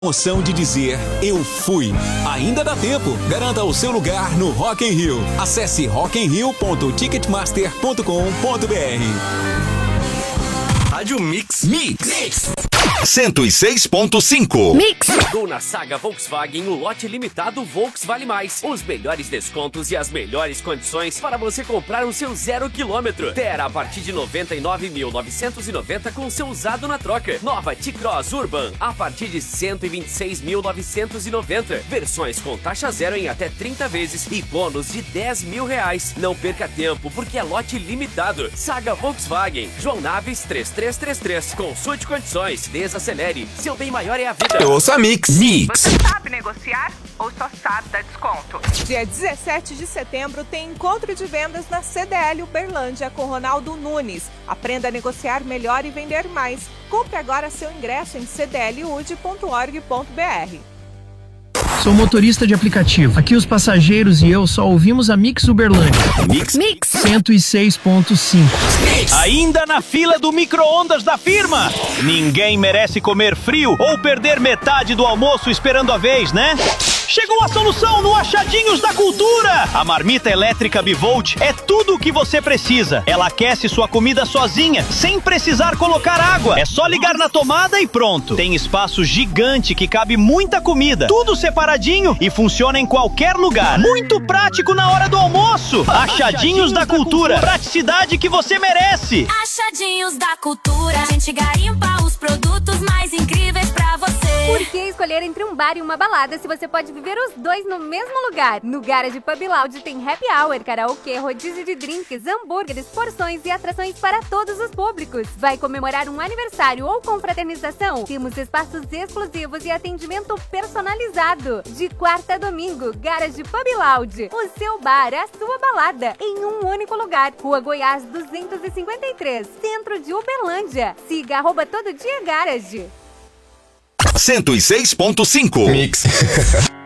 Emoção de dizer eu fui. Ainda dá tempo. Garanta o seu lugar no Rock in Rio. Acesse rockinrio.ticketmaster.com.br. Rádio Mix. 106.5. Mix. Chegou na saga Volkswagen o lote limitado Volks Vale Mais. Os melhores descontos e as melhores condições para você comprar o seu 0 km. Terra a partir de 99.990 com seu usado na troca. Nova T-Cross Urban a partir de 126.990. Versões com taxa zero em até 30 vezes e bônus de R$10.000. Não perca tempo porque é lote limitado. Saga Volkswagen. João Naves 3333. Consulte condições. Desacelere. Seu bem maior é a vida. Ouça Mix. Você sabe negociar ou só sabe dar desconto? Dia 17 de setembro tem encontro de vendas na CDL Uberlândia com Ronaldo Nunes. Aprenda a negociar melhor e vender mais. Compre agora seu ingresso em cdlud.org.br. Sou motorista de aplicativo. Aqui os passageiros e eu só ouvimos a Mix Uberlândia. Mix 106.5. Ainda na fila do micro-ondas da firma. Ninguém merece comer frio ou perder metade do almoço esperando a vez, né? Chegou a solução no Achadinhos da Cultura! A marmita elétrica Bivolt é tudo o que você precisa. Ela aquece sua comida sozinha, sem precisar colocar água. É só ligar na tomada e pronto. Tem espaço gigante que cabe muita comida. Tudo separadinho e funciona em qualquer lugar. Muito prático na hora do almoço. Achadinhos da Cultura. Praticidade que você merece. Achadinhos da Cultura. A gente garimpa os produtos mais incríveis pra você. Por que escolher entre um bar e uma balada se você pode viver os dois no mesmo lugar? No Garage Pub Lounge tem happy hour, karaokê, rodízio de drinks, hambúrgueres, porções e atrações para todos os públicos. Vai comemorar um aniversário ou confraternização? Temos espaços exclusivos e atendimento personalizado. De quarta a domingo, Garage Pub Lounge. O seu bar, a sua balada, em um único lugar. Rua Goiás 253, centro de Uberlândia. Siga @tododiagarage. 106.5. Mix.